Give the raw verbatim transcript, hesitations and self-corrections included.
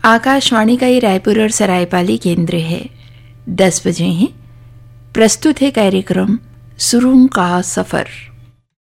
आकाशवाणी का ये रायपुर और सरायपाली केंद्र है। दस बजे हैं। प्रस्तुत है कार्यक्रम सुरूं का सफर।